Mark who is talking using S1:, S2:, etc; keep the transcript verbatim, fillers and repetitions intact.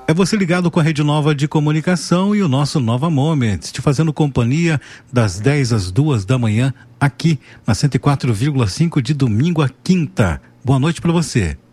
S1: É você ligado com a Rede Nova de Comunicação e o nosso Nova Moments, te fazendo companhia das dez às duas da manhã, aqui na cento e quatro vírgula cinco de domingo a quinta. Boa noite para você.